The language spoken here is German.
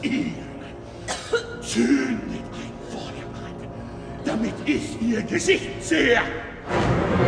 ihr zündet ein Feuer an, damit ich ihr Gesicht sehe.